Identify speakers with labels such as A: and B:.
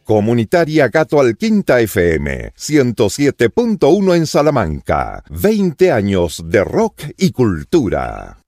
A: Comunitaria Gato Alquinta FM, 107.1 en Salamanca. 20 años de rock y cultura.